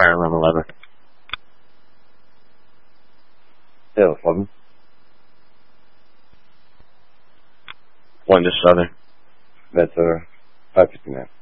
Fire alarm 11. Yeah, 11. 1 to Southern. That's 559.